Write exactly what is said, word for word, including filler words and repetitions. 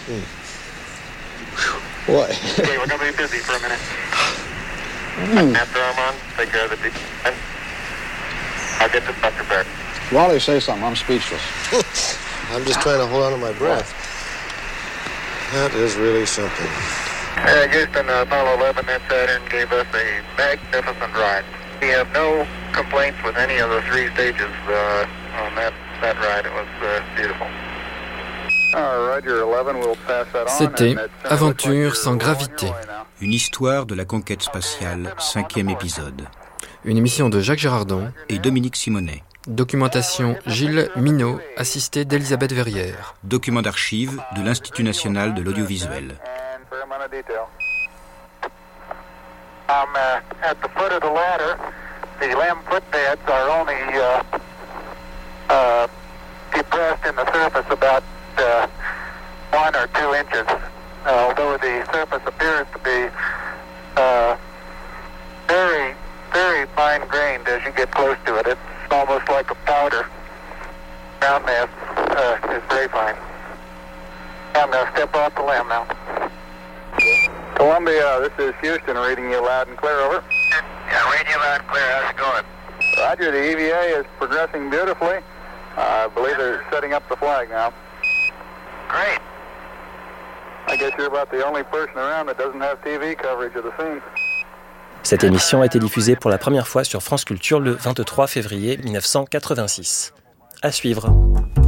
What? Okay, we're going to be busy for a minute. Mm. After I'm on, take care of the deep. I'll get this stuff prepared. Wally, say something. I'm speechless. I'm just trying to hold on to my breath. That is really something. Uh, Houston, uh, Apollo eleven, that Saturn gave us a magnificent ride. We have no complaints with any of the three stages uh, on that, that ride. It was uh, beautiful. C'était Aventure sans gravité. Une histoire de la conquête spatiale, cinquième épisode. Une émission de Jacques Girardon et Dominique Simonet. Documentation Gilles Minot, assisté d'Elisabeth Verrière. Document d'archives de l'Institut national de l'audiovisuel. Um, uh, at the foot of the ladder, the limb footbeds are only uh, uh, depressed in the surface about uh, one or two inches, uh, although the surface appears to be uh, very, very fine-grained as you get close to it. It's almost like a powder. Ground mass uh, is very fine. I'm going to step off the limb now. Columbia, this is Houston, reading you loud and clear, over. Yeah, reading you loud and clear. How's it going? Roger, the E V A is progressing beautifully. Uh, I believe they're setting up the flag now. Great. I guess you're about the only person around that doesn't have T V coverage of the scene. Cette émission a été diffusée pour la première fois sur France Culture le vingt-trois février mille neuf cent quatre-vingt-six. À suivre.